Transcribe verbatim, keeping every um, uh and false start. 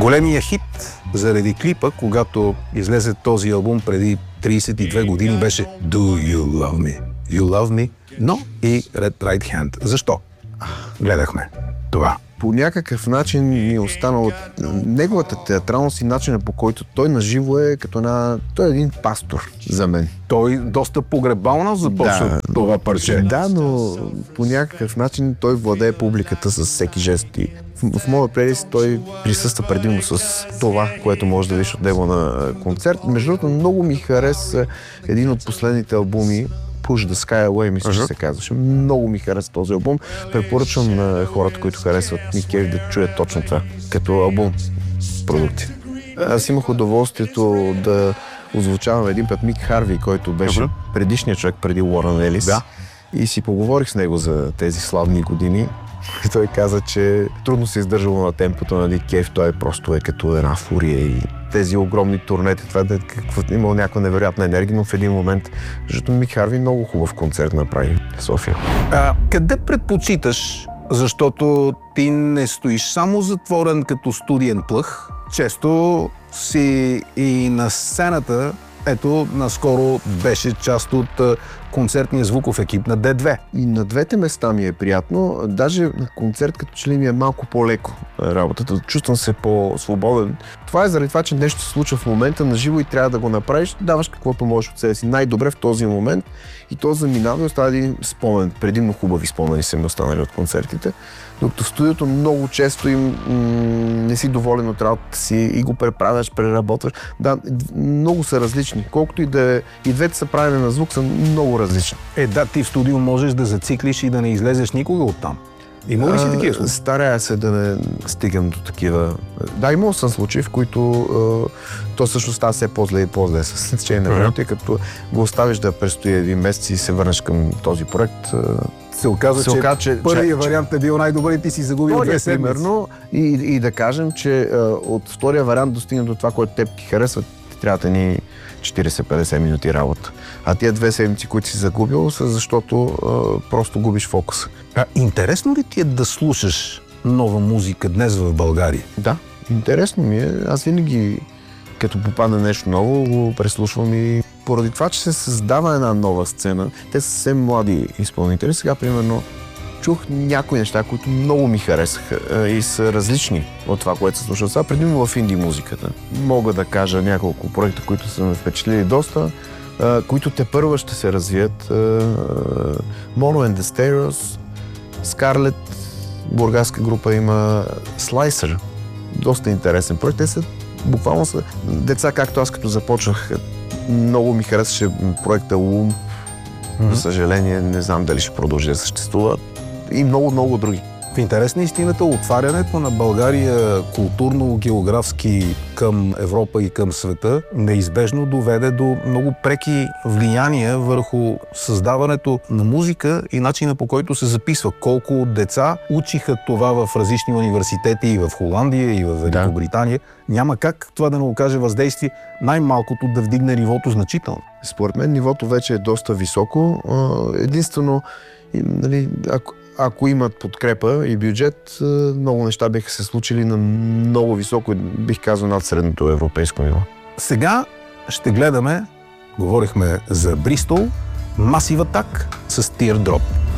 Големия хит заради клипа, когато излезе този албум преди трийсет и две години, беше Do You Love Me? You Love Me? Но и Red Right Hand. Защо? Гледахме това. По някакъв начин ми е останало неговата театралност и начина, по който той наживо е като една... Той е един пастор за мен. Той доста погребално започва да, това парче. Да, но по някакъв начин той владее публиката с всеки жест. И в, в моя плейлист той присъства предимно с това, което може да видиш от него на концерт. Между другото, много ми хареса един от последните албуми, Push the Sky Away, мисля, uh-huh. че се казваше. Много ми хареса този албум. Препоръчвам на хората, които харесват Ник Кейв, да чуят точно това, като албум продукция. Аз имах удоволствието да озвучавам един път Мик Харви, който беше uh-huh. предишният човек преди Уорън Елис. Да. И си поговорих с него за тези славни години. И той каза, че трудно се издържало на темпото на Ник Кейв. Той просто е като една фурия и тези огромни турнети, това да е имал някаква невероятна енергия, но в един момент, защото Мик Харви много хубав концерт направи в София. А, къде предпочиташ, защото ти не стоиш само затворен като студиен плъх, често си и на сцената. Ето, наскоро беше част от концертния звуков екип на Д две. И на двете места ми е приятно. Даже на концерт като че ли ми е малко по-леко работата. Чувствам се по-свободен. Това е заради това, че нещо се случва в момента на живо и трябва да го направиш. Даваш каквото можеш от себе си най-добре в този момент и то заминава и остава един спомен. Предимно хубави спомени са ми останали от концертите. Докато в студиото много често им м- не си доволен от работата си и го преправяш, преработваш. Да, много са различни. Колкото и да е, и двете са правене на звук, са много различни. Е, да, ти в студио можеш да зациклиш и да не излезеш никога оттам. Има ли си такива случаи? Старая се да не стигам до такива. Да, имал съм случаи, в които е, то всъщност става все по-зле и по-зле с течение на времето, и като го оставиш да престои един месец и се върнеш към този проект. Е, се оказа, се че, оказа, че първият вариант е бил най-добър и ти си загубил две седмици. Примерно, и, и да кажем, че е, от втория вариант достигна до това, което теб ти харесва, трябва да ни четирийсет-петдесет минути работа. А тия две седмици, които си загубил, са защото а, просто губиш фокуса. А интересно ли ти е да слушаш нова музика днес в България? Да, интересно ми е. Аз винаги, като попадна нещо ново, го преслушвам и поради това, че се създава една нова сцена. Те са съвсем млади изпълнители. Сега, примерно, чух някои неща, които много ми харесаха и са различни от това, което се слуша сега, предимно в инди музиката. Мога да кажа няколко проекта, които са ме впечатлили доста, които тепърва ще се развият. Mono and the Stereos, Scarlet, бургаска група има Slicer. Доста интересен проект. Те са буквално са деца, както аз като започнах. Много ми харесваше проекта Лум. Mm-hmm. За съжаление, не знам дали ще продължи да съществува. И много-много други. В интерес на истината, отварянето на България културно-географски към Европа и към света неизбежно доведе до много преки влияния върху създаването на музика и начина, по който се записва. Колко деца учиха това в различни университети и в Холандия, и в Великобритания. Да. Няма как това да не окаже въздействие, най-малкото да вдигне нивото значително. Според мен нивото вече е доста високо. Единствено, нали, ако Ако имат подкрепа и бюджет, много неща биха се случили на много високо, бих казал, над средното европейско ниво. Сега ще гледаме, говорихме за Бристол, Massive Attack с Teardrop.